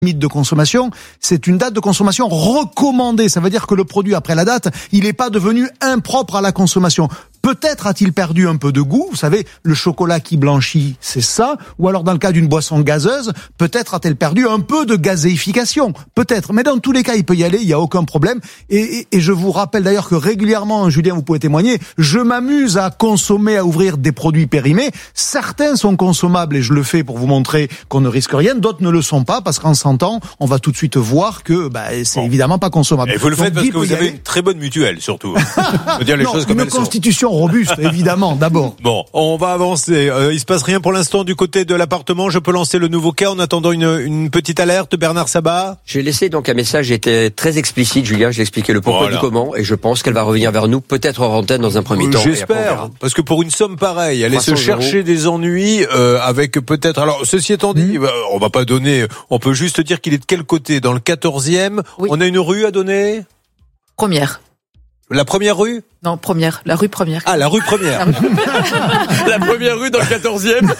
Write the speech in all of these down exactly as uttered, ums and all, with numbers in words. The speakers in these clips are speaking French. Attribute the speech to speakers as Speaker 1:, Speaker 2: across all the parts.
Speaker 1: limite de consommation, c'est une date de consommation recommandée. Ça veut dire que le produit, après la date, il n'est pas devenu impropre à la consommation. Peut-être a-t-il perdu un peu de goût. Vous savez, le chocolat qui blanchit, c'est ça. Ou alors, dans le cas d'une boisson gazeuse, peut-être a-t-elle perdu un peu de gazéification. Peut-être. Mais dans tous les cas, il peut y aller, il n'y a aucun problème. Et, et, et je vous rappelle d'ailleurs que régulièrement, Julien, vous pouvez témoigner, je m'amuse à consommer, à ouvrir des produits périmés. Certains sont consommables et je le fais pour vous montrer qu'on ne risque rien. D'autres ne le sont pas parce qu'en sentant, on va tout de suite voir que bah, c'est bon. Évidemment pas consommable.
Speaker 2: Et vous le
Speaker 1: Donc,
Speaker 2: faites parce que vous avez
Speaker 1: aller.
Speaker 2: une très bonne mutuelle, surtout. Faut dire les
Speaker 1: non,
Speaker 2: choses comme
Speaker 1: une
Speaker 2: elles sont.
Speaker 1: constitution robuste, évidemment, d'abord.
Speaker 2: Bon, on va avancer. Euh, il se passe rien pour l'instant du côté de l'appartement. Je peux lancer le nouveau cas en attendant une, une petite alerte. Bernard Sabat.
Speaker 3: J'ai laissé donc un message qui était très explicite, Julien. J'ai expliqué le pourquoi
Speaker 2: Voilà.
Speaker 3: du comment et je pense qu'elle va revenir vers nous, peut-être en antenne dans un premier temps.
Speaker 2: J'espère, parce que pour une somme pareille, aller se chercher
Speaker 3: euros.
Speaker 2: des ennuis euh, avec peut-être. Alors, ceci étant dit, mmh. bah, on va pas donner. On peut juste dire qu'il est de quel côté? Dans le quatorzième.
Speaker 4: Oui.
Speaker 2: On a une rue à donner.
Speaker 4: Première.
Speaker 2: La première rue?
Speaker 4: Non, première. La rue première.
Speaker 2: Ah, la rue première.
Speaker 5: La première rue dans le quatorzième.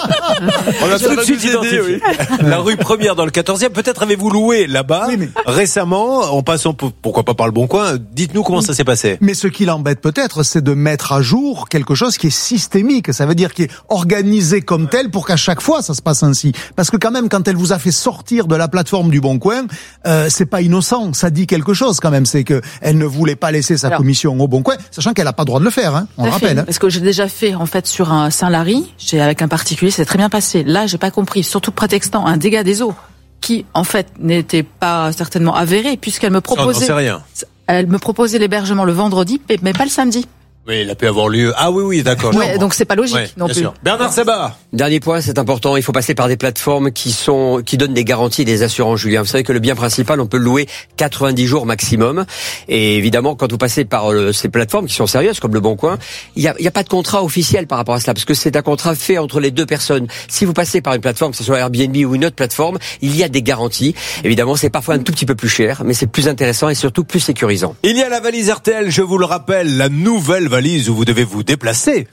Speaker 2: On a tout de suite identifié. Oui. La rue première dans le quatorzième. Peut-être avez-vous loué là-bas oui, mais... récemment, en passant pourquoi pas par le Bon Coin. Dites-nous comment oui. ça s'est passé.
Speaker 1: Mais ce qui l'embête peut-être, c'est de mettre à jour quelque chose qui est systémique. Ça veut dire qui est organisé comme tel pour qu'à chaque fois ça se passe ainsi. Parce que quand même, quand elle vous a fait sortir de la plateforme du Bon Coin, euh, c'est pas innocent. Ça dit quelque chose quand même. C'est que elle ne voulait pas laisser sa Alors, commission au Bon Coin, sachant qu'elle n'a pas le droit de le faire, hein, on le rappelle. Hein.
Speaker 4: Parce que j'ai déjà fait, en fait, sur un Saint-Lary, j'ai avec un particulier, c'est très bien passé. Là, j'ai pas compris, surtout prétextant un dégât des eaux, qui, en fait, n'était pas certainement avéré, puisqu'elle me proposait...
Speaker 2: Ça, on n'en sait rien.
Speaker 4: Elle me proposait l'hébergement le vendredi, mais pas le samedi.
Speaker 2: Oui, il a pu avoir lieu. Ah oui, oui, d'accord.
Speaker 4: Ouais, donc c'est pas logique
Speaker 2: ouais,
Speaker 4: non plus.
Speaker 2: Sûr. Bernard Sabat.
Speaker 3: Dernier point, c'est important. Il faut passer par des plateformes qui sont, qui donnent des garanties et des assurances, Julien. Vous savez que le bien principal, on peut le louer quatre-vingt-dix jours maximum. Et évidemment, quand vous passez par euh, ces plateformes qui sont sérieuses, comme le Bon Coin, il y a, il y a pas de contrat officiel par rapport à cela, parce que c'est un contrat fait entre les deux personnes. Si vous passez par une plateforme, que ce soit Airbnb ou une autre plateforme, il y a des garanties. Évidemment, c'est parfois un tout petit peu plus cher, mais c'est plus intéressant et surtout plus sécurisant.
Speaker 2: Il y a la valise R T L, je vous le rappelle, la nouvelle valise où vous devez vous déplacer.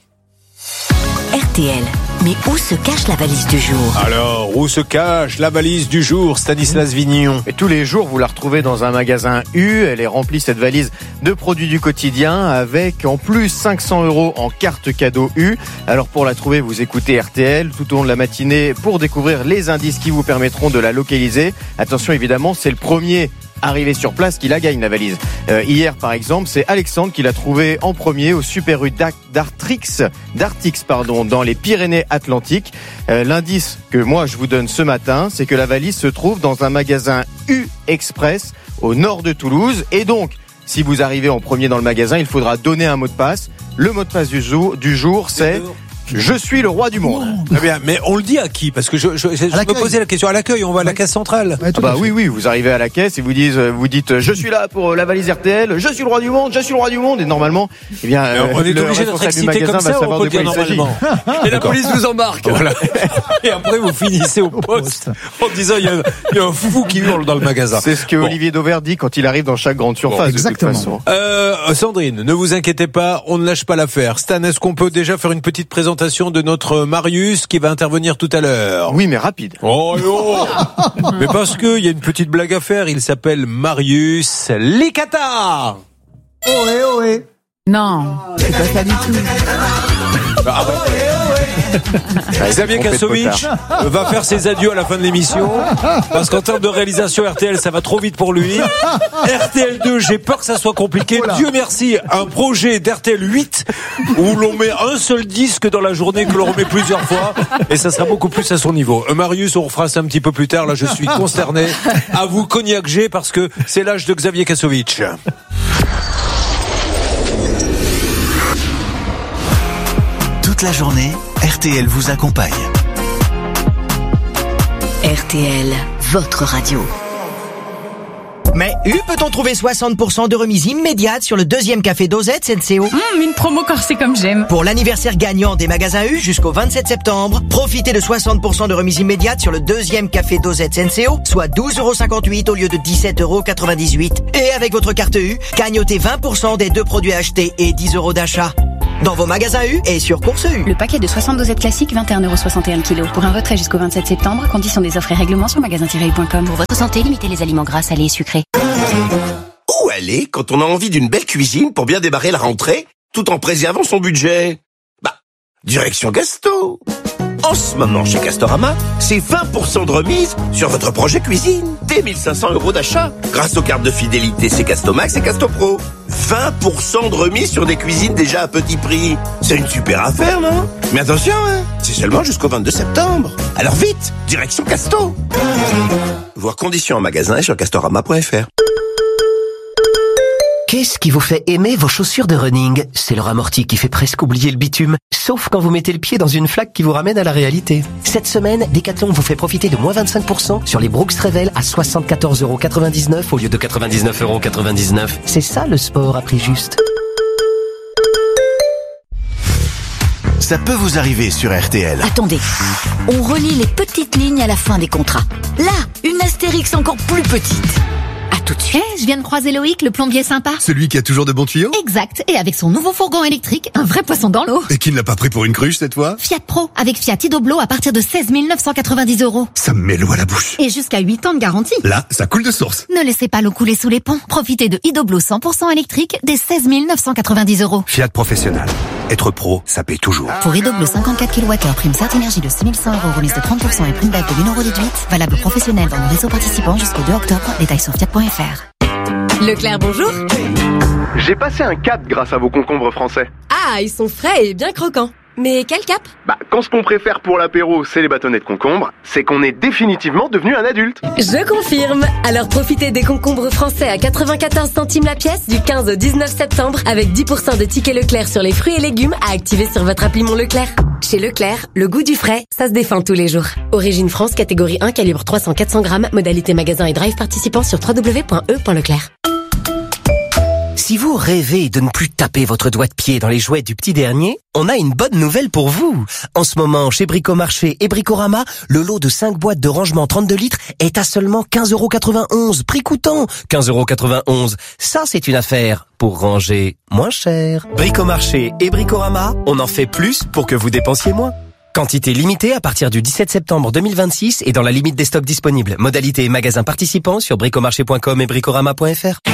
Speaker 6: R T L, mais où se cache la valise du jour?
Speaker 2: Alors, où se cache la valise du jour, Stanislas Vignon?
Speaker 5: Et tous les jours, vous la retrouvez dans un magasin U. Elle est remplie, cette valise, de produits du quotidien, avec en plus cinq cents euros en carte cadeau U. Alors pour la trouver, vous écoutez R T L tout au long de la matinée pour découvrir les indices qui vous permettront de la localiser. Attention, évidemment, c'est le premier arrivé sur place qui la gagne, la valise. Euh, hier, par exemple, c'est Alexandre qui l'a trouvé en premier au Super U d'Artrix, d'Artix, pardon, dans les Pyrénées-Atlantiques. Euh, l'indice que moi je vous donne ce matin, c'est que la valise se trouve dans un magasin U Express au nord de Toulouse. Et donc, si vous arrivez en premier dans le magasin, il faudra donner un mot de passe. Le mot de passe du jour, du jour c'est... Je suis le roi du monde.
Speaker 2: Très bien, mais on le dit à qui? Parce que je, je, je, je me posais la question à l'accueil. On va à la caisse centrale.
Speaker 5: Ouais, ah bah oui, oui. Vous arrivez à la caisse et vous dites, vous dites, je suis là pour la valise R T L. Je suis le roi du monde. Je suis le roi du monde. Et normalement, eh bien,
Speaker 2: euh, on est obligé d'être excité comme ça. On peut le dire normalement.
Speaker 3: Et la police vous embarque.
Speaker 2: Voilà. Et après, vous finissez au poste en disant, il y a, il y a un fou qui hurle dans le magasin.
Speaker 5: C'est ce que bon. Olivier Dauvert dit quand il arrive dans chaque grande surface. Bon,
Speaker 1: exactement.
Speaker 5: De toute façon.
Speaker 2: Euh, Sandrine, ne vous inquiétez pas, on ne lâche pas l'affaire. Stan, est-ce qu'on peut déjà faire une petite présentation de notre Marius qui va intervenir tout à l'heure?
Speaker 5: Oui, mais rapide.
Speaker 2: Oh non. Mais parce que il y a une petite blague à faire. Il s'appelle Marius Licata.
Speaker 1: Ohé, ohé.
Speaker 4: Non, c'est pas ça du tout.
Speaker 2: Ah bah. Xavier Kasovic va faire ses adieux à la fin de l'émission parce qu'en termes de réalisation R T L ça va trop vite pour lui. R T L deux, j'ai peur que ça soit compliqué. Voilà. Dieu merci, un projet d'R T L huit où l'on met un seul disque dans la journée que l'on remet plusieurs fois et ça sera beaucoup plus à son niveau. Marius, on refera ça un petit peu plus tard. Là je suis consterné. À vous Cognac G parce que c'est l'âge de Xavier Kasovic.
Speaker 7: Toute la journée, R T L vous accompagne.
Speaker 6: R T L, votre radio.
Speaker 8: Mais U peut-on trouver soixante pour cent de remise immédiate sur le deuxième café Dosette S N C O?
Speaker 9: Mmh, une promo corsée comme j'aime.
Speaker 8: Pour l'anniversaire gagnant des magasins U jusqu'au vingt-sept septembre, profitez de soixante pour cent de remise immédiate sur le deuxième café Dosette S N C O, soit douze euros cinquante-huit au lieu de dix-sept euros quatre-vingt-dix-huit. Et avec votre carte U, gagnotez vingt pour cent des deux produits achetés et dix euros d'achat. dans vos magasins U et sur Course U.
Speaker 9: Le paquet de soixante dosettes classiques, vingt et un euros soixante et un le kilo. Pour un retrait jusqu'au vingt-sept septembre, conditions des offres et règlements sur magasin tiret u point com.
Speaker 6: Pour votre santé, limitez les aliments gras, salés et sucrés.
Speaker 10: Où aller quand on a envie d'une belle cuisine pour bien démarrer la rentrée, tout en préservant son budget? Bah, direction Gasto. En ce moment, chez Castorama, c'est vingt pour cent de remise sur votre projet cuisine. Dès mille cinq cents euros d'achat. Grâce aux cartes de fidélité C'est Castomax et Castopro. vingt pour cent de remise sur des cuisines déjà à petit prix. C'est une super affaire, non? Mais attention, hein, c'est seulement jusqu'au vingt-deux septembre. Alors vite, direction Casto. Voir conditions en magasin et sur castorama point f r.
Speaker 11: Qu'est-ce qui vous fait aimer vos chaussures de running? C'est leur amorti qui fait presque oublier le bitume, sauf quand vous mettez le pied dans une flaque qui vous ramène à la réalité. Cette semaine, Decathlon vous fait profiter de moins vingt-cinq pour cent sur les Brooks Revel à soixante-quatorze euros quatre-vingt-dix-neuf au lieu de quatre-vingt-dix-neuf euros quatre-vingt-dix-neuf. C'est ça le sport à prix juste.
Speaker 7: Ça peut vous arriver sur R T L.
Speaker 6: Attendez, on relie les petites lignes à la fin des contrats. Là, une astérix encore plus petite. À tout de suite.
Speaker 12: Eh, je viens de croiser Loïc, le plombier sympa.
Speaker 13: Celui qui a toujours de bons tuyaux?
Speaker 12: Exact, et avec son nouveau fourgon électrique, un vrai poisson dans l'eau.
Speaker 13: Et qui ne l'a pas pris pour une cruche cette fois?
Speaker 12: Fiat Pro, avec Fiat Idoblo à partir de seize mille neuf cent quatre-vingt-dix euros.
Speaker 13: Ça me met l'eau à la bouche.
Speaker 12: Et jusqu'à huit ans de garantie.
Speaker 13: Là, ça coule de source.
Speaker 12: Ne laissez pas l'eau couler sous les ponts. Profitez de Idoblo cent pour cent électrique dès seize mille neuf cent quatre-vingt-dix euros.
Speaker 13: Fiat Professionnel. Être pro, ça paye toujours.
Speaker 12: Pour Idoblo cinquante-quatre kilowattheures, prime Certes Énergie de six mille cent euros, remise de trente pour cent et prime d'aide de mille euros déduite. Valable professionnel dans le réseau participant jusqu'au deux octobre. Détails sur fiat point f r.
Speaker 14: Leclerc, bonjour.
Speaker 15: J'ai passé un cap grâce à vos concombres français.
Speaker 14: Ah, ils sont frais et bien croquants. Mais quel cap?
Speaker 15: Bah, quand ce qu'on préfère pour l'apéro, c'est les bâtonnets de concombre, c'est qu'on est définitivement devenu un adulte.
Speaker 14: Je confirme. Alors profitez des concombres français à quatre-vingt-quatorze centimes la pièce du quinze au dix-neuf septembre avec dix pour cent de tickets Leclerc sur les fruits et légumes à activer sur votre appli Mon Leclerc. Chez Leclerc, le goût du frais, ça se défend tous les jours. Origine France, catégorie un, calibre trois cents à quatre cents grammes, modalité magasin et drive participant sur w w w point e point leclerc.
Speaker 11: Si vous rêvez de ne plus taper votre doigt de pied dans les jouets du petit dernier, on a une bonne nouvelle pour vous. En ce moment, chez Bricomarché et Bricorama, le lot de cinq boîtes de rangement trente-deux litres est à seulement quinze euros quatre-vingt-onze. Prix coûtant quinze euros quatre-vingt-onze. Ça, c'est une affaire pour ranger moins cher. Bricomarché et Bricorama, on en fait plus pour que vous dépensiez moins. Quantité limitée à partir du dix-sept septembre deux mille vingt-six et dans la limite des stocks disponibles. Modalité et magasin participants sur bricomarché point com et bricorama point f r.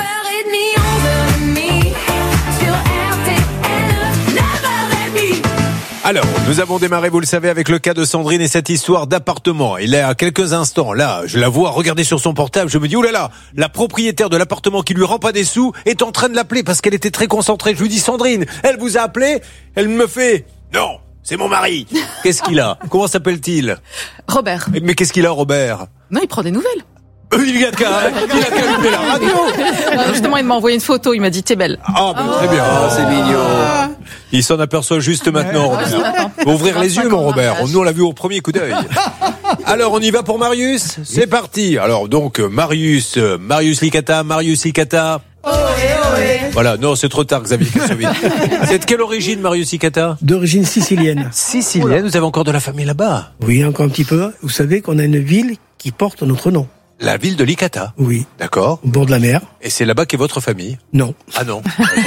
Speaker 2: Alors, nous avons démarré, vous le savez, avec le cas de Sandrine et cette histoire d'appartement. Il est à quelques instants, là, je la vois regarder sur son portable, je me dis, oulala, la propriétaire de l'appartement qui lui rend pas des sous est en train de l'appeler parce qu'elle était très concentrée. Je lui dis, Sandrine, elle vous a appelé? Elle me fait, non, c'est mon mari. Qu'est-ce qu'il a? Comment s'appelle-t-il?
Speaker 4: Robert.
Speaker 2: Mais qu'est-ce qu'il a, Robert?
Speaker 4: Non, il prend des nouvelles.
Speaker 2: Il a qu'à, il a qu'à allumer la radio.
Speaker 4: Non, justement, il m'a envoyé une photo, il m'a dit, t'es belle.
Speaker 2: Ah, ben, très bien. Ah, c'est mignon. Il s'en aperçoit juste maintenant, Robert. Faut ouvrir les yeux, mon Robert. Nous, on l'a vu au premier coup d'œil. Alors, on y va pour Marius? C'est parti. Alors, donc, Marius, Marius Licata, Marius Licata.
Speaker 16: Ohé, ohé.
Speaker 2: Voilà, non, c'est trop tard, Xavier Kassovitch. C'est de quelle origine, Marius Licata?
Speaker 16: D'origine sicilienne.
Speaker 2: Sicilienne, vous avez encore de la famille là-bas?
Speaker 16: Oui, encore un petit peu. Vous savez qu'on a une ville qui porte notre nom.
Speaker 2: La ville de Licata?
Speaker 16: Oui.
Speaker 2: D'accord.
Speaker 16: Au bord de la mer.
Speaker 2: Et c'est là-bas qu'est votre famille?
Speaker 16: Non.
Speaker 2: Ah non.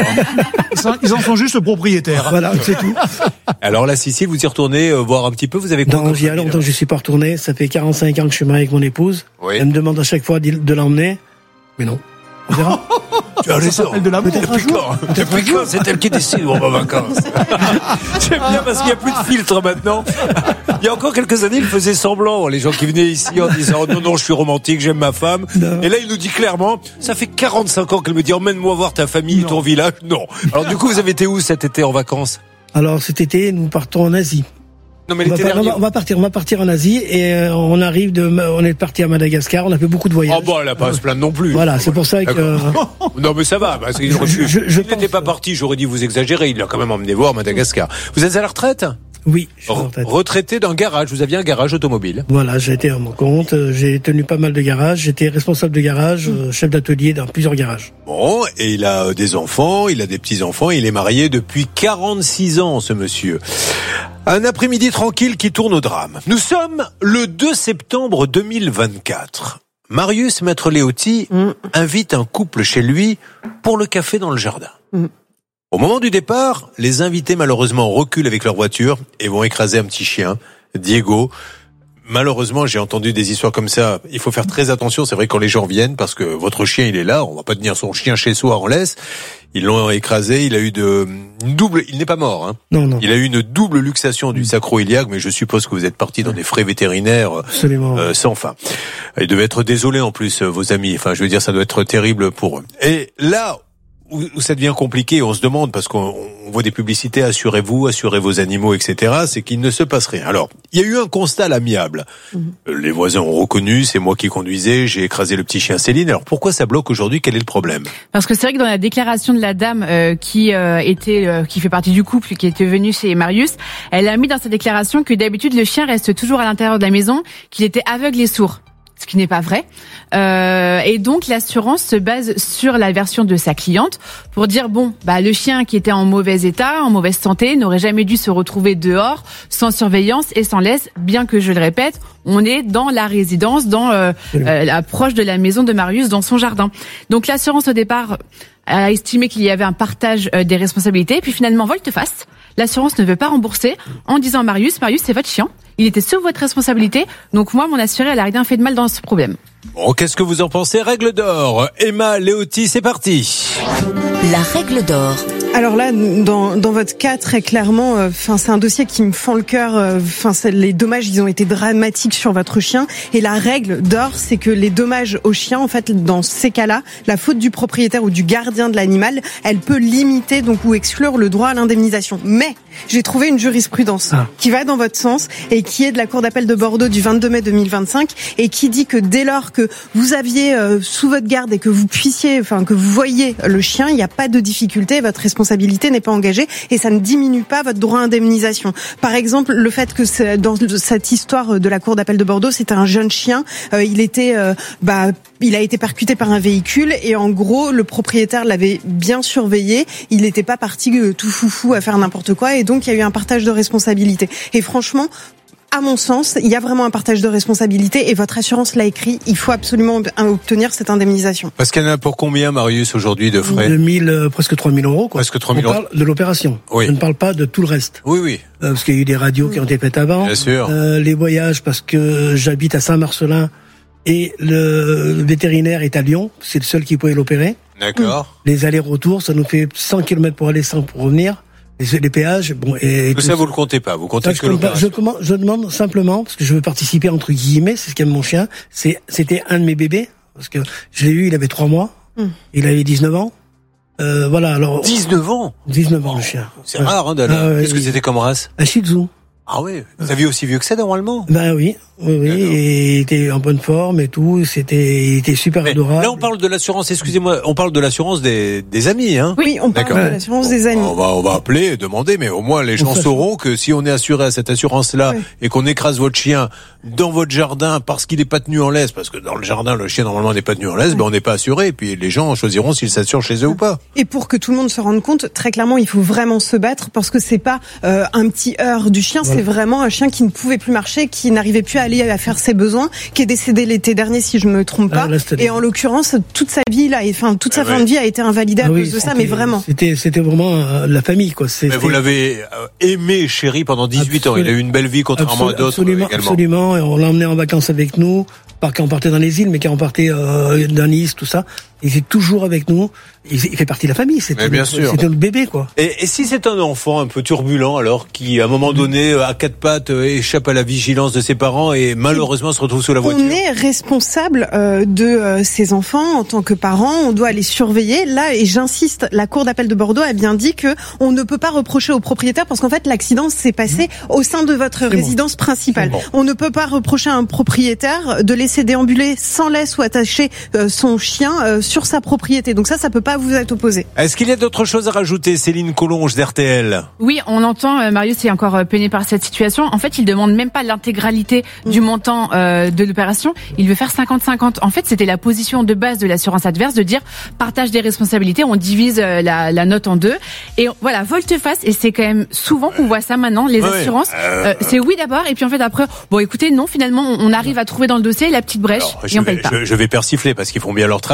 Speaker 1: Ils en sont juste propriétaires.
Speaker 16: Voilà, c'est tout.
Speaker 2: Alors la Sicile, vous y retournez euh, voir un petit peu, vous avez quoi?
Speaker 16: Non, j'y ai longtemps que je suis pas retourné. Ça fait quarante-cinq ans que je suis marié avec mon épouse.
Speaker 2: Oui.
Speaker 16: Elle me demande à chaque fois de de l'emmener. Mais non. On verra.
Speaker 2: Tu as raison.
Speaker 1: de la
Speaker 2: Depuis quand? Depuis quand c'est elle qui décide où on va en vacances? J'aime bien parce qu'il n'y a plus de filtre maintenant. Il y a encore quelques années, il faisait semblant. Les gens qui venaient ici en disant oh, non, non, je suis romantique, j'aime ma femme. Non. Et là, il nous dit clairement, ça fait quarante-cinq ans qu'elle me dit emmène-moi voir ta famille, non. ton village. Non. Alors du coup, vous avez été où cet été en vacances? Alors
Speaker 16: cet été, nous partons en Asie.
Speaker 2: Non, mais
Speaker 16: on, va, on, va, on va partir, on va partir en Asie et euh, on arrive de, on est parti à Madagascar. On a fait beaucoup de voyages.
Speaker 2: Oh bon, elle a pas à se plaindre non plus.
Speaker 16: Voilà, c'est pour ça que. Euh...
Speaker 2: Non, mais ça va. Parce que je, je, je, je il n'était pas parti. J'aurais dit vous exagérez. Il l'a quand même emmené voir Madagascar. Vous êtes à la retraite?
Speaker 16: Oui, je suis à la retraite.
Speaker 2: Retraité d'un garage. Vous aviez un garage automobile.
Speaker 16: Voilà, j'ai été à mon compte. J'ai tenu pas mal de garages. J'étais responsable de garage, mmh. chef d'atelier dans plusieurs garages.
Speaker 2: Bon, et il a des enfants, il a des petits-enfants. Il est marié depuis quarante-six ans, ce monsieur. Un après-midi tranquille qui tourne au drame. Nous sommes le deux septembre deux mille vingt-quatre. Marius, maître Léoty, mmh. invite un couple chez lui pour le café dans le jardin. Mmh.
Speaker 17: Au moment du départ, les invités malheureusement reculent avec leur voiture et vont écraser un petit chien, Diego. Malheureusement, j'ai entendu des histoires comme ça. Il faut faire très attention, c'est vrai, quand les gens viennent, parce que votre chien, il est là, on va pas tenir son chien chez soi en laisse. Ils l'ont écrasé, il a eu de une double, il n'est pas mort, hein.
Speaker 16: Non, non.
Speaker 17: Il a eu une double luxation du sacro-iliaque, mais je suppose que vous êtes parti dans des frais vétérinaires euh, sans fin. Ils devaient être désolés en plus, vos amis. Enfin, je veux dire, ça doit être terrible pour eux. Et là où, où ça devient compliqué, on se demande, parce qu'on on voit des publicités, assurez-vous, assurez vos animaux, et cetera, c'est qu'il ne se passe rien. Alors, il y a eu un constat à l'amiable. Mmh. Les voisins ont reconnu, c'est moi qui conduisais, j'ai écrasé le petit chien Céline. Alors, pourquoi ça bloque aujourd'hui? Quel est le problème?
Speaker 18: Parce que c'est vrai que dans la déclaration de la dame euh, qui euh, était, euh, qui fait partie du couple, qui était venue chez Marius, elle a mis dans sa déclaration que d'habitude le chien reste toujours à l'intérieur de la maison, qu'il était aveugle et sourd. Ce qui n'est pas vrai. Euh, et donc l'assurance se base sur la version de sa cliente pour dire bon, bah le chien qui était en mauvais état, en mauvaise santé, n'aurait jamais dû se retrouver dehors, sans surveillance et sans laisse. Bien que je le répète, on est dans la résidence, dans euh, euh, la proche de la maison de Marius, dans son jardin. Donc l'assurance au départ a estimé qu'il y avait un partage euh, des responsabilités, puis finalement volte-face. L'assurance ne veut pas rembourser en disant à Marius, Marius c'est votre chien, il était sous votre responsabilité, donc moi mon assuré elle a rien fait de mal dans ce problème.
Speaker 17: Bon, qu'est-ce que vous en pensez? Règle d'or, Emma Léoty, c'est parti.
Speaker 6: La règle d'or.
Speaker 19: Alors là, dans, dans votre cas, très clairement, enfin, euh, c'est un dossier qui me fend le cœur. Enfin, euh, les dommages, ils ont été dramatiques sur votre chien. Et la règle d'or, c'est que les dommages au chien, en fait, dans ces cas-là, la faute du propriétaire ou du gardien de l'animal, elle peut limiter donc ou exclure le droit à l'indemnisation. Mais j'ai trouvé une jurisprudence ah. qui va dans votre sens et qui est de la Cour d'appel de Bordeaux du vingt-deux mai deux mille vingt-cinq et qui dit que dès lors que vous aviez euh, sous votre garde et que vous puissiez, enfin que vous voyez le chien, il n'y a pas de difficulté, votre responsabilité n'est pas engagée et ça ne diminue pas votre droit à indemnisation. Par exemple, le fait que c'est, dans cette histoire de la Cour d'appel de Bordeaux, c'était un jeune chien, euh, il était, euh, bah, il a été percuté par un véhicule et en gros le propriétaire l'avait bien surveillé, il n'était pas parti euh, tout foufou à faire n'importe quoi et donc il y a eu un partage de responsabilité. Et franchement, à mon sens, il y a vraiment un partage de responsabilité et votre assurance l'a écrit. Il faut absolument obtenir cette indemnisation.
Speaker 17: Parce qu'elle en a pour combien, Marius, aujourd'hui, de frais?
Speaker 16: deux mille, euh, presque trois mille euros, quoi.
Speaker 17: Presque trois mille
Speaker 16: euros.
Speaker 17: On
Speaker 16: parle de l'opération.
Speaker 17: Oui.
Speaker 16: Je ne parle pas de tout le reste.
Speaker 17: Oui, oui.
Speaker 16: Euh, parce qu'il y a eu des radios qui ont été faites avant.
Speaker 17: Bien sûr.
Speaker 16: Euh, les voyages, parce que j'habite à Saint-Marcelin et le vétérinaire est à Lyon. C'est le seul qui pouvait l'opérer.
Speaker 17: D'accord.
Speaker 16: Les allers-retours, ça nous fait cent kilomètres pour aller, cent pour revenir. Les, les péages, bon, et
Speaker 17: tout ça, vous le comptez pas, vous comptez que l'opération.
Speaker 16: Je, je, je demande simplement, parce que je veux participer entre guillemets, c'est ce qu'aime mon chien, c'est, c'était un de mes bébés, parce que je l'ai eu, il avait trois mois, mm. il avait dix-neuf ans, euh, voilà, alors.
Speaker 17: dix-neuf ans?
Speaker 16: dix-neuf ans, le chien.
Speaker 17: C'est ouais. rare, hein, d'aller. Ah, ouais, Qu'est-ce que c'était comme race?
Speaker 16: Un Shih Tzu.
Speaker 17: Ah oui, vous aviez aussi vieux que ça normalement?
Speaker 16: Ben oui, oui, oui, et il était en bonne forme et tout, c'était, il était super
Speaker 17: Mais
Speaker 16: adorable.
Speaker 17: Là on parle de l'assurance, excusez-moi, on parle de l'assurance des, des amis, hein?
Speaker 19: Oui, on parle D'accord. de l'assurance des amis.
Speaker 17: On va, on va appeler, demander, mais au moins les gens sauront que si on est assuré à cette assurance-là oui. et qu'on écrase votre chien dans votre jardin parce qu'il n'est pas tenu en laisse, parce que dans le jardin le chien normalement n'est pas tenu en laisse, oui. ben on n'est pas assuré, et puis les gens choisiront s'ils s'assurent chez eux oui. ou pas.
Speaker 19: Et pour que tout le monde se rende compte, très clairement, il faut vraiment se battre parce que c'est pas euh, un petit heurt du chien, voilà. c'est vraiment un chien qui ne pouvait plus marcher, qui n'arrivait plus à aller à faire ses besoins, qui est décédé l'été dernier si je me trompe pas. Ah, là, et en l'occurrence, toute sa vie là, enfin toute sa ah, fin ouais. de vie a été invalidée ah, à oui, cause de ça, mais vraiment.
Speaker 16: C'était c'était vraiment euh, la famille quoi.
Speaker 17: Mais vous l'avez euh, aimé, chéri, pendant dix-huit Absolument. ans. Il a eu une belle vie contrairement Absol- à d'autres
Speaker 16: absolument,
Speaker 17: également.
Speaker 16: Absolument. Et on l'a emmené en vacances avec nous, pas quand on partait dans les îles, mais quand on partait euh, dans Nice, tout ça. Il est toujours avec nous. Il fait partie de la famille. C'était
Speaker 17: bien
Speaker 16: notre,
Speaker 17: sûr.
Speaker 16: C'était notre bébé, quoi.
Speaker 17: Et, et si c'est un enfant un peu turbulent, alors, qui, à un moment donné, à quatre pattes, échappe à la vigilance de ses parents et malheureusement se retrouve sous la voiture?
Speaker 19: On est responsable euh, de euh, ses enfants en tant que parents. On doit les surveiller. Là, et j'insiste, la Cour d'appel de Bordeaux a bien dit que on ne peut pas reprocher au propriétaire parce qu'en fait, l'accident s'est passé mmh. au sein de votre c'est résidence bon. principale. Bon. On ne peut pas reprocher à un propriétaire de laisser déambuler sans laisse ou attacher euh, son chien euh, sur sa propriété. Donc ça, ça peut pas vous être opposé.
Speaker 17: Est-ce qu'il y a d'autres choses à rajouter, Céline Collonges d'R T L?
Speaker 18: Oui, on entend, euh, Marius est encore euh, peiné par cette situation. En fait, il demande même pas l'intégralité mmh. du montant euh, de l'opération. Il veut faire cinquante cinquante. En fait, c'était la position de base de l'assurance adverse de dire partage des responsabilités, on divise euh, la, la note en deux. Et voilà, volte-face. Et c'est quand même souvent qu'on voit ça maintenant, les ouais, assurances. Euh... Euh, c'est oui d'abord, et puis en fait après, bon écoutez, non, finalement, on arrive à trouver dans le dossier la petite brèche
Speaker 17: Alors,
Speaker 18: et on
Speaker 17: vais,
Speaker 18: paye pas.
Speaker 17: Je, je vais persifler parce qu'ils font bien leur travail, mais à un moment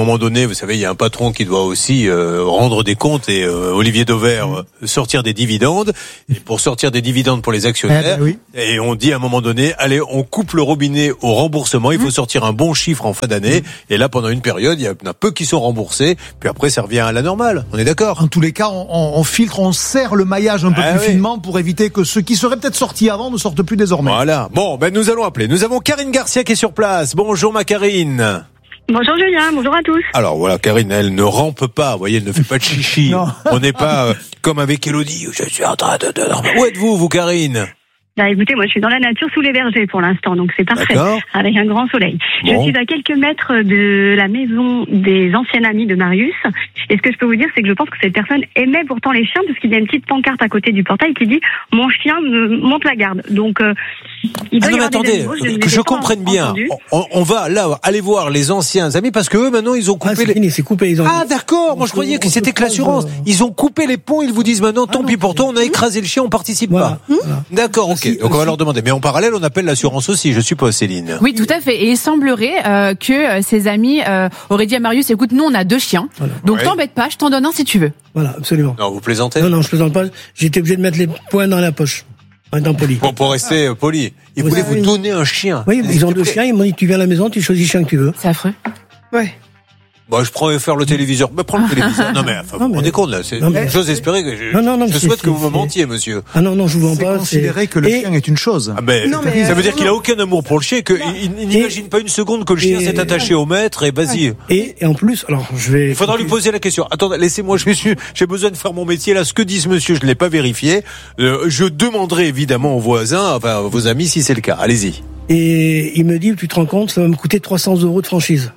Speaker 17: moment donné, vous savez, il y a un patron qui doit aussi euh, rendre des comptes et euh, Olivier Dauvert euh, sortir des dividendes. Et pour sortir des dividendes pour les actionnaires,
Speaker 1: eh ben oui.
Speaker 17: et on dit à un moment donné, allez, on coupe le robinet au remboursement. Il faut sortir un bon chiffre en fin d'année. Et là, pendant une période, il y en a peu qui sont remboursés. Puis après, ça revient à la normale. On est d'accord?
Speaker 1: En tous les cas, on, on, on filtre, on serre le maillage un peu
Speaker 17: ah
Speaker 1: plus
Speaker 17: oui.
Speaker 1: finement pour éviter que ceux qui seraient peut-être sortis avant ne sortent plus désormais.
Speaker 17: Voilà. Bon, ben nous allons appeler. Nous avons Karine Garcia qui est sur place. Bonjour ma Karine.
Speaker 20: Bonjour Julien, bonjour à tous.
Speaker 17: Alors voilà, Karine, elle ne rampe pas, vous voyez, elle ne fait pas de chichi. On n'est pas euh, comme avec Elodie, je suis en train de... de... Où êtes-vous, vous, Karine?
Speaker 20: Bah écoutez, moi je suis dans la nature sous les vergers pour l'instant, donc c'est parfait,
Speaker 17: D'accord.
Speaker 20: avec un grand soleil.
Speaker 17: Bon.
Speaker 20: Je suis à quelques mètres de la maison des anciens amis de Marius, et ce que je peux vous dire, c'est que je pense que cette personne aimait pourtant les chiens, parce qu'il y a une petite pancarte à côté du portail qui dit « Mon chien me monte la garde ». Donc, euh, il doit
Speaker 17: ah non,
Speaker 20: y
Speaker 17: mais
Speaker 20: avoir des
Speaker 17: attendez,
Speaker 20: animaux, je ne
Speaker 17: que
Speaker 20: les
Speaker 17: je
Speaker 20: ai pas
Speaker 17: comprenne bien,
Speaker 20: entendus.
Speaker 17: on, on va là aller voir les anciens amis, parce que eux maintenant ils ont coupé
Speaker 16: Ah, c'est
Speaker 17: les...
Speaker 16: fini, c'est coupé. Ils ont...
Speaker 17: Ah d'accord, moi je croyais que c'était que l'assurance. Ils ont coupé les ponts, ils vous disent maintenant, tant pis pour toi, on a écrasé le chien, on participe
Speaker 16: Voilà.
Speaker 17: pas.
Speaker 16: Voilà.
Speaker 17: D'accord, ok, donc on va leur demander. Mais en parallèle, on appelle l'assurance aussi, je suppose, Céline.
Speaker 18: Oui, tout à fait. Et il semblerait euh, que euh, ses amis euh, auraient dit à Marius, écoute, nous on a deux chiens,
Speaker 16: Voilà.
Speaker 18: donc
Speaker 17: Ouais.
Speaker 18: t'embête pas, je t'en donne un si tu veux.
Speaker 16: Voilà, absolument.
Speaker 17: Non, vous plaisantez?
Speaker 16: Non, non, je plaisante pas. J'étais obligé de mettre les poings dans la poche. En étant poli.
Speaker 17: Pour, pour rester euh, poli. Ils
Speaker 16: Oui,
Speaker 17: voulaient
Speaker 16: oui.
Speaker 17: vous donner un chien.
Speaker 16: Oui, ils ont deux chiens, ils m'ont dit, tu viens à la maison, tu choisis le chien que tu veux.
Speaker 18: C'est affreux.
Speaker 19: Ouais.
Speaker 17: Bon, je prends faire le téléviseur. Mais prends le téléviseur. Non, mais, enfin, vous vous rendez compte, là. C'est,
Speaker 16: Non, mais-
Speaker 17: j'ose espérer que je,
Speaker 16: Non, non, non,
Speaker 17: je
Speaker 16: mais
Speaker 17: souhaite
Speaker 16: c'est-
Speaker 17: que vous me
Speaker 16: c'est-
Speaker 17: mentiez, monsieur.
Speaker 16: Ah non, non, je vous vends
Speaker 1: C'est
Speaker 16: pas.
Speaker 1: considérer que le
Speaker 16: Et-
Speaker 1: chien est une chose.
Speaker 17: Ah ben,
Speaker 19: Non, mais,
Speaker 17: ça veut
Speaker 19: euh,
Speaker 17: dire qu'il a aucun amour pour le chien, qu'il il n'imagine pas une seconde que le chien
Speaker 16: et-
Speaker 17: s'est attaché au maître et vas-y.
Speaker 16: Et, et en plus, alors, je vais...
Speaker 17: Il faudra lui poser la question. Attendez, laissez-moi, je suis, j'ai besoin de faire mon métier. Là, ce que dit ce monsieur, je ne l'ai pas vérifié. Euh, je demanderai évidemment aux voisins, enfin, à vos amis, si c'est le cas. Allez-y.
Speaker 16: Et il me dit, tu te rends compte, ça va me coûter trois cents euros de franchise.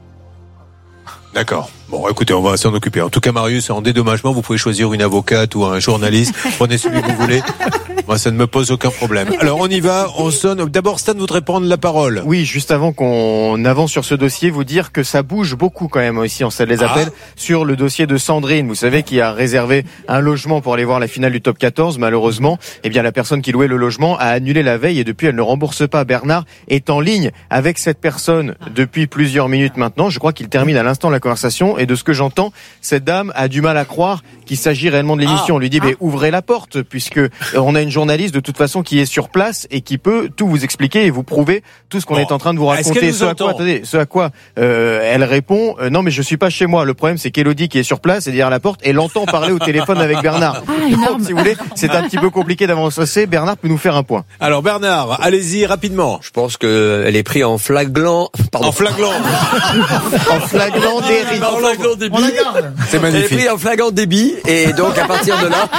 Speaker 17: D'accord. Bon, écoutez, on va s'en occuper. En tout cas, Marius, en dédommagement, vous pouvez choisir une avocate ou un journaliste. Prenez celui que vous voulez. Moi, ça ne me pose aucun problème. Alors, on y va. On sonne. D'abord, Stan voudrait prendre la parole.
Speaker 5: Oui, juste avant qu'on avance sur ce dossier, vous dire que ça bouge beaucoup quand même aussi, on ça les appelle,
Speaker 17: Ah.
Speaker 5: sur le dossier de Sandrine. Vous savez, qui a réservé un logement pour aller voir la finale du top quatorze. Malheureusement, eh bien, la personne qui louait le logement a annulé la veille et depuis, elle ne rembourse pas. Bernard est en ligne avec cette personne depuis plusieurs minutes maintenant. Je crois qu'il termine à l'instant la conversation et de ce que j'entends, cette dame a du mal à croire qu'il s'agit réellement de l'émission.
Speaker 17: Ah.
Speaker 5: On lui dit, mais ouvrez la porte, puisque on a une journaliste de toute façon qui est sur place et qui peut tout vous expliquer et vous prouver tout ce qu'on
Speaker 17: Bon.
Speaker 5: est en train de vous
Speaker 17: Est-ce qu'elle
Speaker 5: raconter.
Speaker 17: nous
Speaker 5: Ce à
Speaker 17: entend
Speaker 5: quoi, attendez, ce à quoi euh, elle répond, euh, non mais je suis pas chez moi. Le problème c'est qu'Élodie qui est sur place et derrière la porte, elle entend parler au téléphone avec Bernard.
Speaker 18: Ah,
Speaker 5: Donc
Speaker 18: énorme.
Speaker 5: si vous voulez, c'est un petit peu compliqué d'avancer. Bernard peut nous faire un point.
Speaker 17: Alors, Bernard, allez-y rapidement.
Speaker 3: Je pense qu'elle est prise en flagrant, pardon.
Speaker 17: En flagrant.
Speaker 5: En flagrant dérive.
Speaker 3: En flagrant débit.
Speaker 1: On la garde.
Speaker 17: C'est
Speaker 3: Elle est
Speaker 17: magnifique.
Speaker 3: prise en flagrant débit et donc à partir de là,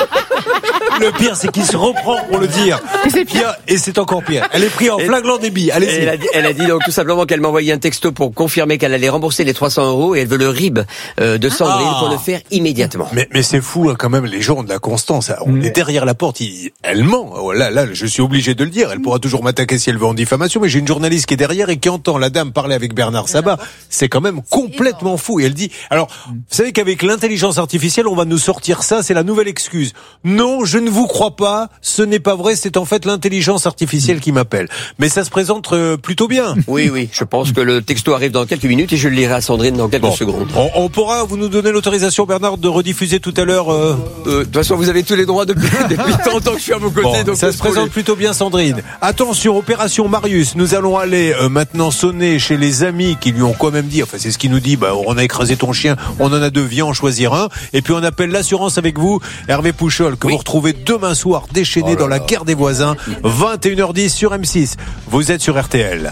Speaker 17: Le pire, c'est qu'il se reprend pour le dire.
Speaker 18: Et c'est
Speaker 17: Pire, et c'est encore pire. Elle est prise en
Speaker 3: Et-
Speaker 17: flagrant débit.
Speaker 3: et
Speaker 17: Allez-y.
Speaker 3: elle a, dit, elle a dit donc tout simplement qu'elle m'a envoyé un texto pour confirmer qu'elle allait rembourser les trois cents euros et elle veut le R I B euh, de Sandrine
Speaker 17: Ah.
Speaker 3: pour le faire immédiatement.
Speaker 17: Mais, mais c'est fou hein, quand même, les gens ont de la constance. On est derrière la porte, il- elle ment. Oh, là, là, je suis obligé de le dire. Elle pourra toujours m'attaquer si elle veut en diffamation, mais j'ai une journaliste qui est derrière et qui entend la dame parler avec Bernard Sabat. C'est quand même complètement fou. Et elle dit, alors, vous savez qu'avec l'intelligence artificielle, on va nous sortir ça, c'est la nouvelle excuse. Non, je ne vous crois pas, ce n'est pas vrai, c'est en fait l'intelligence artificielle qui m'appelle. Mais ça se présente euh, plutôt bien.
Speaker 3: Oui, oui, je pense que le texto arrive dans quelques minutes et je le lirai à Sandrine dans quelques
Speaker 17: Bon.
Speaker 3: secondes.
Speaker 17: On, on pourra, vous nous donner l'autorisation, Bernard, de rediffuser tout à l'heure. Euh...
Speaker 3: Euh, de toute façon, vous avez tous les droits depuis, depuis tant que je suis à vos côtés.
Speaker 17: Bon,
Speaker 3: donc
Speaker 17: ça se présente plutôt bien, Sandrine. Attention, opération Marius. Nous allons aller euh, maintenant sonner chez les amis qui lui ont quand même dit, enfin c'est ce qu'il nous dit, bah, on a écrasé ton chien, on en a deux, viens en choisir un. Et puis on appelle l'assurance avec vous, Hervé Pouchol, que
Speaker 3: Oui.
Speaker 17: vous retrouvez demain soir déchaîné
Speaker 3: Oh là
Speaker 17: dans la
Speaker 3: là.
Speaker 17: guerre des voisins, vingt et une heures dix sur M six. Vous êtes sur R T L.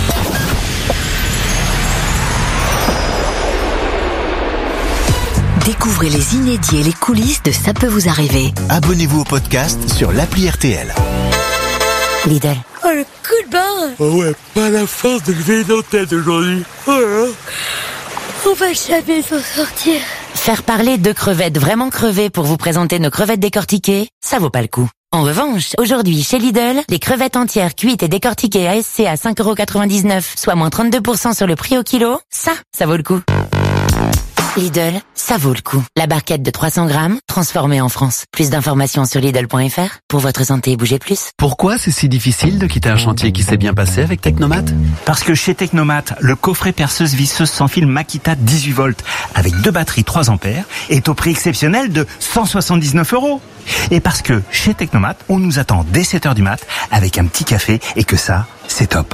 Speaker 6: Découvrez les inédits et les coulisses de Ça peut vous arriver.
Speaker 7: Abonnez-vous au podcast sur l'appli R T L.
Speaker 6: Lidl.
Speaker 21: Oh, le coup de barre.
Speaker 22: Oh ouais, pas la force de lever nos têtes aujourd'hui. Oh là là.
Speaker 21: On va jamais s'en sortir.
Speaker 6: Faire parler deux crevettes vraiment crevées pour vous présenter nos crevettes décortiquées, ça vaut pas le coup. En revanche, aujourd'hui, chez Lidl, les crevettes entières cuites et décortiquées A S C à cinq euros quatre-vingt-dix-neuf, soit moins trente-deux pour cent sur le prix au kilo, ça, ça vaut le coup. Lidl, ça vaut le coup. La barquette de trois cents grammes, transformée en France. Plus d'informations sur Lidl point F R. Pour votre santé, bougez plus.
Speaker 8: Pourquoi c'est si difficile de quitter un chantier qui s'est bien passé avec Technomat ?
Speaker 9: Parce que chez Technomat, le coffret perceuse visseuse sans fil Makita dix-huit volts avec deux batteries trois ampères est au prix exceptionnel de cent soixante-dix-neuf euros. Et parce que chez Technomat, on nous attend dès sept heures du mat avec un petit café et que ça, c'est top.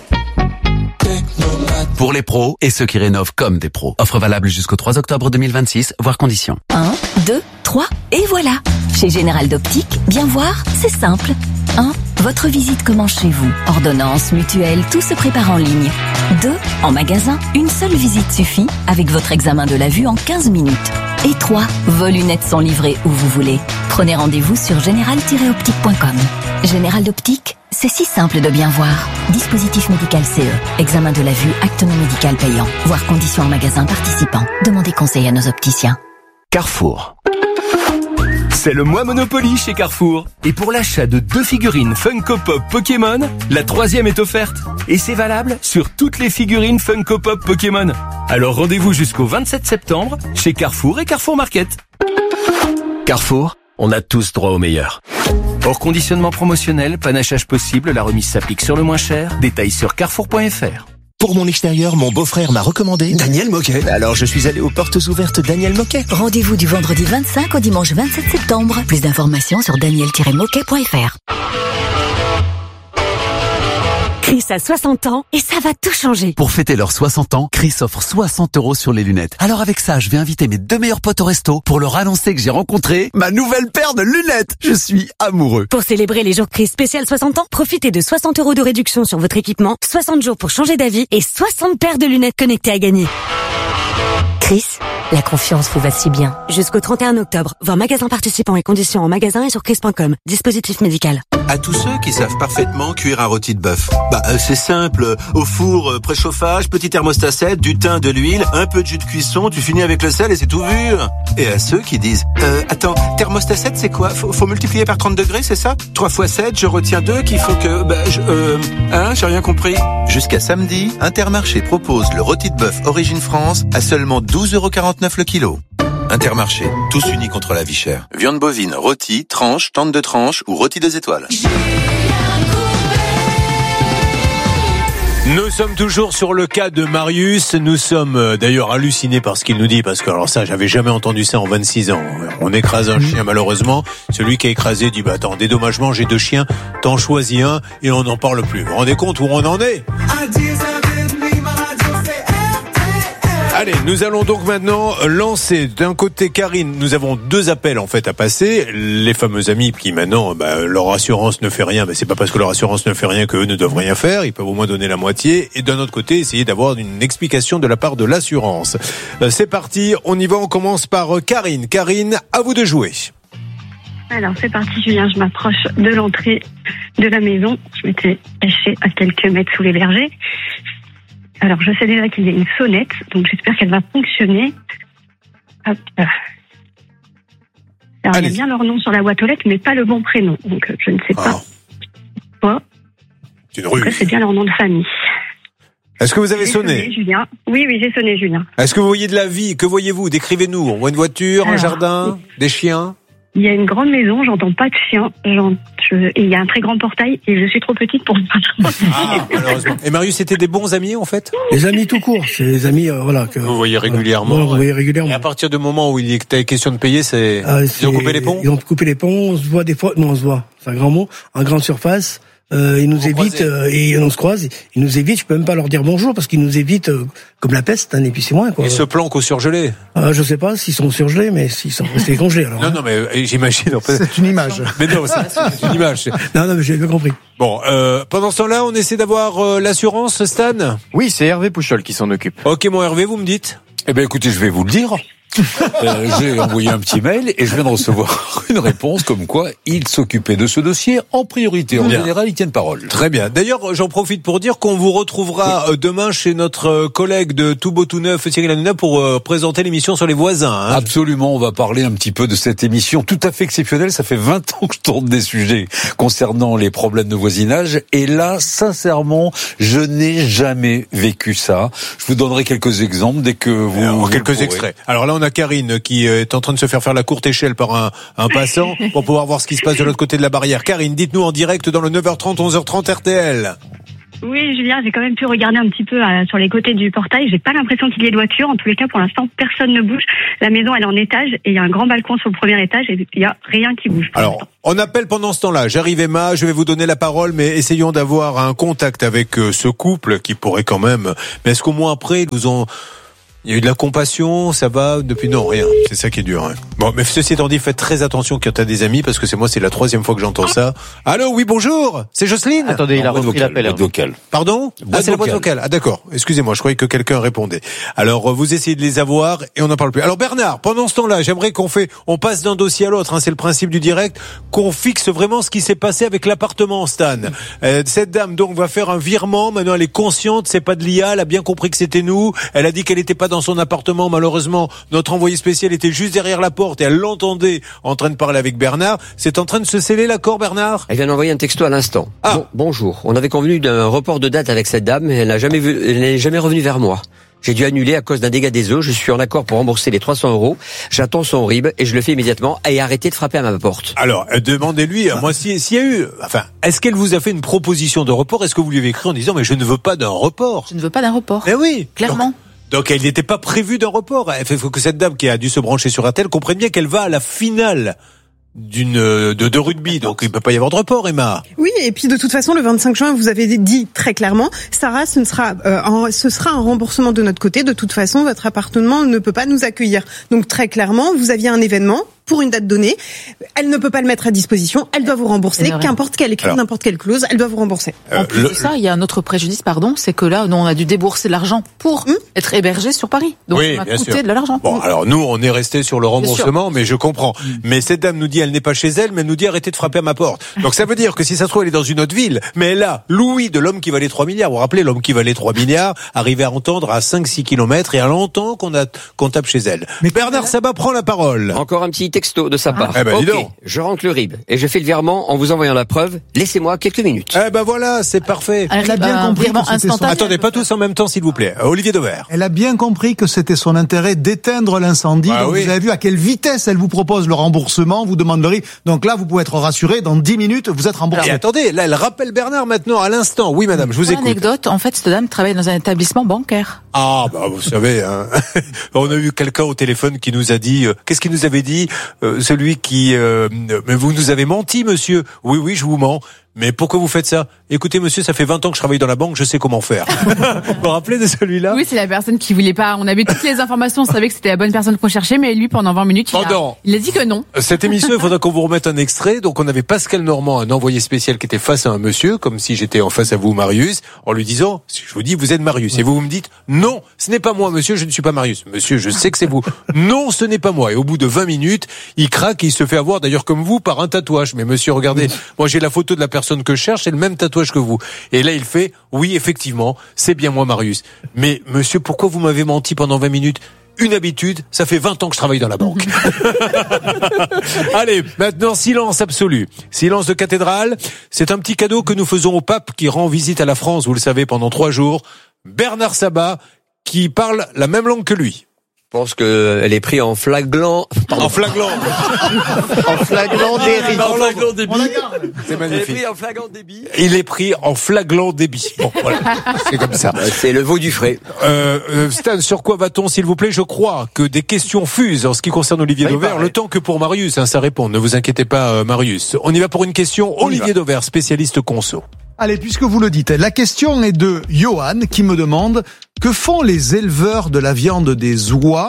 Speaker 8: Pour les pros et ceux qui rénovent comme des pros. Offre valable jusqu'au trois octobre deux mille vingt-six, voire conditions.
Speaker 23: un, deux, trois, et voilà. Chez Général d'Optique, bien voir, c'est simple. un. Votre visite commence chez vous. Ordonnance, mutuelle, tout se prépare en ligne. deux. En magasin, une seule visite suffit avec votre examen de la vue en quinze minutes. Et trois. Vos lunettes sont livrées où vous voulez. Prenez rendez-vous sur général tiret optique point com. Général d'Optique, c'est si simple de bien voir. Dispositif médical C E. Examen de la vue, acte non médical payant. Voir conditions en magasin participant. Demandez conseil à nos opticiens.
Speaker 11: Carrefour. C'est le mois Monopoly chez Carrefour. Et pour l'achat de deux figurines Funko Pop Pokémon, la troisième est offerte. Et c'est valable sur toutes les figurines Funko Pop Pokémon. Alors rendez-vous jusqu'au vingt-sept septembre chez Carrefour et Carrefour Market. Carrefour, on a tous droit au meilleur. Hors conditionnement promotionnel, panachage possible, la remise s'applique sur le moins cher. Détails sur carrefour point F R.
Speaker 24: Pour mon extérieur, mon beau-frère m'a recommandé Daniel Moquet. Alors je suis allé aux portes ouvertes Daniel Moquet.
Speaker 21: Rendez-vous du vendredi vingt-cinq au dimanche vingt-sept septembre. Plus d'informations sur daniel tiret moquet point F R.
Speaker 25: Chris a soixante ans et ça va tout changer.
Speaker 8: Pour fêter leurs soixante ans, Chris offre soixante euros sur les lunettes. Alors avec ça, je vais inviter mes deux meilleurs potes au resto pour leur annoncer que j'ai rencontré ma nouvelle paire de lunettes. Je suis amoureux.
Speaker 25: Pour célébrer les jours Chris spécial soixante ans, profitez de soixante euros de réduction sur votre équipement, soixante jours pour changer d'avis et soixante paires de lunettes connectées à gagner. Chris, la confiance vous va si bien. Jusqu'au trente et un octobre, voir magasin participants et conditions en magasin et sur chris point com. Dispositif médical.
Speaker 26: À tous ceux qui savent parfaitement cuire un rôti de bœuf. Bah, euh, c'est simple. Au four, euh, préchauffage, petit thermostat sept, du thym, de l'huile, un peu de jus de cuisson, tu finis avec le sel et c'est tout vu. Et à ceux qui disent, euh, attends, thermostat sept, c'est quoi? Faut, faut multiplier par trente degrés, c'est ça? trois fois sept, je retiens deux, qu'il faut que, bah, je, euh, hein, j'ai rien compris.
Speaker 27: Jusqu'à samedi, Intermarché propose le rôti de bœuf Origine France à seulement douze euros quarante-neuf le kilo. Intermarché, tous unis contre la vie chère. Viande bovine, rôti, tranche, tente de tranche ou rôti deux étoiles.
Speaker 17: Nous sommes toujours sur le cas de Marius. Nous sommes euh, d'ailleurs hallucinés par ce qu'il nous dit, parce que alors ça, j'avais jamais entendu ça en vingt-six ans. On écrase un chien malheureusement. Celui qui a écrasé dit, bah attends, dédommagement, j'ai deux chiens, t'en choisis un et on n'en parle plus. Vous vous rendez compte où on en est? Allez, nous allons donc maintenant lancer d'un côté Karine. Nous avons deux appels en fait à passer. Les fameux amis qui maintenant, bah, leur assurance ne fait rien. Bah, c'est pas parce que leur assurance ne fait rien qu'eux ne doivent rien faire. Ils peuvent au moins donner la moitié. Et d'un autre côté, essayer d'avoir une explication de la part de l'assurance. Euh, c'est parti, on y va. On commence par Karine. Karine, à vous de jouer.
Speaker 20: Alors c'est parti Julien, je m'approche de l'entrée de la maison. Je m'étais cachée à quelques mètres sous les vergers. Alors, je sais déjà qu'il y a une sonnette, donc j'espère qu'elle va fonctionner. Hop. Alors, il y a bien leur nom sur la boîte aux lettres, mais pas le bon prénom. Donc, je ne sais pas. Quoi.
Speaker 17: C'est une rue.
Speaker 20: Donc, c'est bien leur nom de famille.
Speaker 17: Est-ce que vous avez
Speaker 20: j'ai
Speaker 17: sonné,
Speaker 20: sonné Julien. Oui, oui, j'ai sonné, Julien.
Speaker 17: Est-ce que vous voyez de la vie? Que voyez-vous? Décrivez-nous. On voit une voiture, Alors, un jardin, des chiens?
Speaker 20: Il y a une grande maison, j'entends pas de chien, je, et il y a un très grand portail et je suis trop petite pour pas.
Speaker 17: Ah, malheureusement. Et Marius, c'était des bons amis en fait?
Speaker 16: Les amis tout court, c'est les amis, euh, voilà. Que,
Speaker 17: vous voyez régulièrement.
Speaker 16: Voilà, vous voyez régulièrement.
Speaker 17: Et à partir du moment où il était question de payer, c'est,
Speaker 16: ah,
Speaker 17: ils ont coupé les ponts?
Speaker 16: Ils ont coupé les ponts, on se voit des fois, non on se voit, c'est un grand mot, en grande surface. Euh, ils nous vous évitent euh, et on se croise. Ils nous évitent. Je peux même pas leur dire bonjour parce qu'ils nous évitent euh, comme la peste. Hein, et puis c'est moins quoi.
Speaker 17: Ils se planquent au surgelé.
Speaker 16: Euh, je sais pas s'ils sont surgelés, mais s'ils sont restés congelés. Alors,
Speaker 17: non,
Speaker 16: hein.
Speaker 17: non, mais j'imagine. En fait.
Speaker 1: C'est une image.
Speaker 17: Mais non, c'est une image.
Speaker 16: Non, non, mais j'ai bien compris.
Speaker 17: Bon, euh, pendant ce temps-là, on essaie d'avoir euh, l'assurance, Stan.
Speaker 5: Oui, c'est Hervé Pouchol qui s'en occupe.
Speaker 17: Ok, mon Hervé, vous me dites.
Speaker 28: Eh ben, écoutez, je vais vous le dire.
Speaker 2: euh, j'ai envoyé un petit mail et je viens de recevoir une réponse comme quoi ils s'occupaient de ce dossier en priorité. En
Speaker 17: Bien.
Speaker 2: général, ils tiennent parole.
Speaker 17: Très bien. D'ailleurs, j'en profite pour dire qu'on vous retrouvera oui. demain chez notre collègue de Tout Beau Tout Neuf, Cyril Hanouna, pour euh, présenter l'émission sur les voisins. Hein.
Speaker 2: Absolument, on va parler un petit peu de cette émission tout à fait exceptionnelle. Ça fait vingt ans que je tourne des sujets concernant les problèmes de voisinage. Et là, sincèrement, je n'ai jamais vécu ça. Je vous donnerai quelques exemples dès que vous...
Speaker 17: Alors,
Speaker 2: vous
Speaker 17: quelques
Speaker 2: pourrez.
Speaker 17: extraits. Alors là, on a Karine qui est en train de se faire faire la courte échelle par un, un passant pour pouvoir voir ce qui se passe de l'autre côté de la barrière. Karine, dites-nous en direct dans le neuf heures trente, onze heures trente R T L.
Speaker 20: Oui, Julien, j'ai quand même pu regarder un petit peu euh, sur les côtés du portail. J'ai pas l'impression qu'il y ait de voiture. En tous les cas, pour l'instant, personne ne bouge. La maison, elle est en étage et il y a un grand balcon sur le premier étage et il y a rien qui bouge.
Speaker 17: Alors, on appelle pendant ce temps-là. J'arrive Emma, je vais vous donner la parole, mais essayons d'avoir un contact avec euh, ce couple qui pourrait quand même... Mais est-ce qu'au moins après, ils nous ont... Il y a eu de la compassion, ça va depuis non rien. C'est ça qui est dur. Hein. Bon, mais ceci étant dit, faites très attention quand t'as des amis parce que c'est moi, c'est la troisième fois que j'entends ça. Allô, oui, bonjour. C'est Jocelyne.
Speaker 5: Attendez, il a repris l'appel.
Speaker 2: Vocal.
Speaker 17: Pardon. Ah, c'est la boîte vocale. Ah, d'accord. Excusez-moi, je croyais que quelqu'un répondait. Alors, vous essayez de les avoir et on n'en parle plus. Alors, Bernard, pendant ce temps-là, j'aimerais qu'on fait, on passe d'un dossier à l'autre. Hein, c'est le principe du direct, qu'on fixe vraiment ce qui s'est passé avec l'appartement, Stan. Euh, cette dame donc va faire un virement. Maintenant, elle est consciente, c'est pas de l'I A. Elle a bien compris que c'était nous. Elle a dit qu'elle n'était pas dans son appartement. Malheureusement, notre envoyé spécial était juste derrière la porte et elle l'entendait en train de parler avec Bernard. C'est en train de se sceller l'accord, Bernard?
Speaker 3: Elle vient d'envoyer un texto à l'instant.
Speaker 17: Ah.
Speaker 3: Bon, bonjour. On avait convenu d'un report de date avec cette dame, mais elle n'a jamais vu, elle n'est jamais revenue vers moi. J'ai dû annuler à cause d'un dégât des eaux. Je suis en accord pour rembourser les trois cents euros. J'attends son R I B et je le fais immédiatement et arrêtez de frapper à ma porte.
Speaker 17: Alors, demandez-lui, moi, s'il si y a eu, enfin, est-ce qu'elle vous a fait une proposition de report? Est-ce que vous lui avez écrit en disant, mais je ne veux pas d'un report?
Speaker 4: Je ne veux pas d'un report.
Speaker 17: Mais oui.
Speaker 4: Clairement.
Speaker 17: Donc, Donc elle n'était pas prévue d'un report. Il faut que cette dame qui a dû se brancher sur un tel comprenne bien qu'elle va à la finale d'une de, de rugby. Donc il ne peut pas y avoir de report, Emma.
Speaker 19: Oui, et puis de toute façon, le vingt-cinq juin, vous avez dit très clairement, Sarah, ce ne sera, euh, un, ce sera un remboursement de notre côté. De toute façon, votre appartement ne peut pas nous accueillir. Donc très clairement, vous aviez un événement pour une date donnée. Elle ne peut pas le mettre à disposition. Elle doit vous rembourser. Qu'importe qu'elle écrive n'importe quelle clause, elle doit vous rembourser.
Speaker 4: En plus le, de ça, il y a un autre préjudice, pardon, c'est que là, nous, on a dû débourser de l'argent pour hum être hébergé sur Paris. Donc,
Speaker 17: oui,
Speaker 4: ça
Speaker 17: bien
Speaker 4: m'a coûté
Speaker 17: sûr.
Speaker 4: de l'argent.
Speaker 17: Bon, alors nous, on est resté sur le remboursement, mais je comprends. Hum. Mais cette dame nous dit, elle n'est pas chez elle, mais elle nous dit, arrêtez de frapper à ma porte. Donc ça veut dire que si ça se trouve, elle est dans une autre ville, mais elle a l'ouïe de l'homme qui valait trois milliards. Vous vous rappelez, l'homme qui valait trois milliards, arrivé à entendre à cinq six kilomètres et à l'entend qu'on a, qu'on tape chez elle. Mais Bernard Sabat prend la parole.
Speaker 3: Encore un petit texto de sa part.
Speaker 17: Eh ben,
Speaker 3: ok,
Speaker 17: dis donc.
Speaker 3: je rentre le R I B et je fais le virement en vous envoyant la preuve. Laissez-moi quelques minutes.
Speaker 17: Eh ben voilà, c'est parfait.
Speaker 1: Elle a bien compris que c'était son...
Speaker 17: Attendez, pas tous en même temps, s'il vous plaît. Olivier Dauvert.
Speaker 1: Elle a bien compris que c'était son intérêt d'éteindre l'incendie.
Speaker 17: Ah
Speaker 1: donc
Speaker 17: oui.
Speaker 1: Vous avez vu à quelle vitesse elle vous propose le remboursement, vous demande le R I B. Donc là, vous pouvez être rassuré, dans dix minutes, vous êtes remboursé.
Speaker 17: Et attendez, là, elle rappelle Bernard maintenant, à l'instant. Oui, madame, je vous
Speaker 4: Pour
Speaker 17: écoute.
Speaker 4: Anecdote, en fait, cette dame travaille dans un établissement bancaire.
Speaker 17: Ah, bah, vous savez, hein. On a eu quelqu'un au téléphone qui nous a dit, euh, qu'est-ce qu'il nous avait dit? Euh, celui qui, euh, mais vous nous avez menti, monsieur. Oui, oui, je vous mens. Mais pourquoi vous faites ça? Écoutez, monsieur, ça fait vingt ans que je travaille dans la banque, je sais comment faire. Vous vous rappelez de celui-là?
Speaker 18: Oui, c'est la personne qui voulait pas. On avait toutes les informations, on savait que c'était la bonne personne qu'on cherchait, mais lui, pendant vingt minutes, il,
Speaker 17: Pendant.
Speaker 18: a, il a dit que non.
Speaker 17: Cette émission, il faudra qu'on vous remette un extrait. Donc, on avait Pascal Normand, un envoyé spécial qui était face à un monsieur, comme si j'étais en face à vous, Marius, en lui disant, je vous dis, vous êtes Marius. Et vous, vous me dites, non, ce n'est pas moi, monsieur, je ne suis pas Marius. Monsieur, je sais que c'est vous. Non, ce n'est pas moi. Et au bout de vingt minutes, il craque et il se fait avoir, d'ailleurs, comme vous, par un tatouage. Mais monsieur, regardez, moi, j'ai la photo de la personne que je cherche, c'est le même tatouage que vous. Et là, il fait, oui, effectivement, c'est bien moi, Marius. Mais monsieur, pourquoi vous m'avez menti pendant vingt minutes? Une habitude, ça fait vingt ans que je travaille dans la banque. Allez, maintenant, silence absolu. Silence de cathédrale. C'est un petit cadeau que nous faisons au pape qui rend visite à la France, vous le savez, pendant trois jours. Bernard Sabat, qui parle la même langue que lui.
Speaker 3: Je pense qu'elle est prise en flaglant.
Speaker 17: En flaglant.
Speaker 5: En flaglant débit.
Speaker 3: En flaglant débit.
Speaker 17: C'est magnifique.
Speaker 3: Elle est prise en flaglant débit.
Speaker 17: Il est pris en flaglant débit. Bon, voilà. C'est comme ça.
Speaker 3: C'est le veau du frais.
Speaker 17: Euh, euh, Stan, sur quoi va-t-on, s'il vous plaît? Je crois que des questions fusent en ce qui concerne Olivier
Speaker 5: Oui,
Speaker 17: Dauvert.
Speaker 5: pareil.
Speaker 17: Le temps que pour Marius, hein, ça répond. Ne vous inquiétez pas, euh, Marius. On y va pour une question.
Speaker 5: On y
Speaker 17: Olivier Dauvert, spécialiste conso.
Speaker 1: Allez, puisque vous le dites, la question est de Johan qui me demande que font les éleveurs de la viande des oies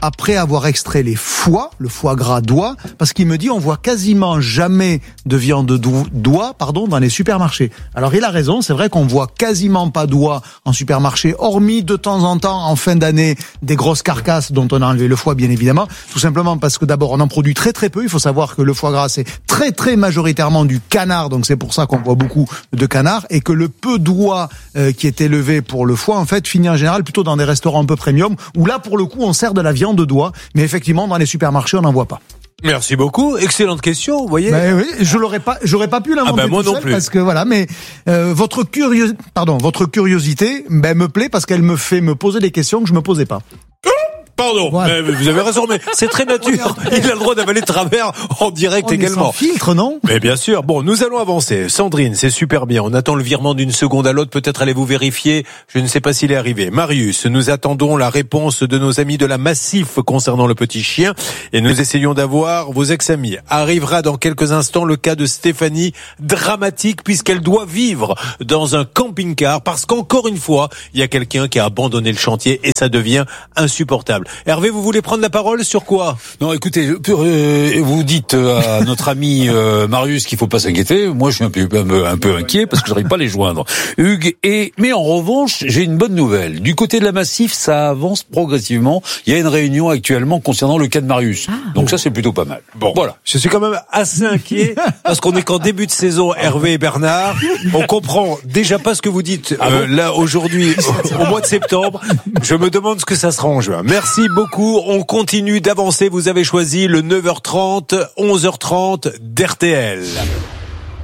Speaker 1: après avoir extrait les foies, le foie gras d'oie, parce qu'il me dit on voit quasiment jamais de viande d'oie, pardon, dans les supermarchés. Alors il a raison, c'est vrai qu'on voit quasiment pas d'oie en supermarché, hormis de temps en temps en fin d'année des grosses carcasses dont on a enlevé le foie bien évidemment, tout simplement parce que d'abord on en produit très très peu. Il faut savoir que le foie gras c'est très très majoritairement du canard, donc c'est pour ça qu'on voit beaucoup de canard, et que le peu d'oie euh, qui est élevé pour le foie en fait finit en général plutôt dans des restaurants un peu premium où là pour le coup on sert de la viande de d'oie, mais effectivement dans les supermarchés on n'en voit pas.
Speaker 17: Merci beaucoup, excellente question, vous voyez.
Speaker 1: Ben oui, je l'aurais pas, j'aurais pas pu l'inventer.
Speaker 17: Ah ben moi
Speaker 1: tout
Speaker 17: non
Speaker 1: seul
Speaker 17: plus.
Speaker 1: Parce que voilà, mais euh, votre curiosité, pardon, votre curiosité, ben me plaît parce qu'elle me fait me poser des questions que je me posais pas.
Speaker 17: Pardon, voilà. mais vous avez raison, mais c'est très nature. Il a le droit d'avaler de travers en direct
Speaker 1: on
Speaker 17: également.
Speaker 1: Est sans filtre, non?
Speaker 17: Mais bien sûr. Bon, nous allons avancer. Sandrine, c'est super bien. On attend le virement d'une seconde à l'autre. Peut-être allez-vous vérifier. Je ne sais pas s'il est arrivé. Marius, nous attendons la réponse de nos amis de la Massif concernant le petit chien. Et nous essayons d'avoir vos ex-amis. Arrivera dans quelques instants le cas de Stéphanie, dramatique puisqu'elle doit vivre dans un camping-car parce qu'encore une fois, il y a quelqu'un qui a abandonné le chantier et ça devient insupportable. Hervé, vous voulez prendre la parole sur quoi?
Speaker 2: Non, écoutez, euh, vous dites à notre ami euh, Marius qu'il faut pas s'inquiéter. Moi, je suis un peu, un peu, un peu inquiet parce que je n'arrive pas à les joindre. Hugues, et mais en revanche, j'ai une bonne nouvelle. Du côté de la Massif, ça avance progressivement. Il y a une réunion actuellement concernant le cas de Marius. Ah, Donc ça, c'est plutôt pas mal.
Speaker 17: Bon, voilà. Je suis quand même assez inquiet parce qu'on est qu'en début de saison, Hervé et Bernard. On comprend déjà pas ce que vous dites
Speaker 2: ah
Speaker 17: euh,
Speaker 2: bon
Speaker 17: là aujourd'hui au, au mois de septembre. Je me demande ce que ça sera en juin. Merci beaucoup. On continue d'avancer. Vous avez choisi le neuf heures trente, onze heures trente d'R T L.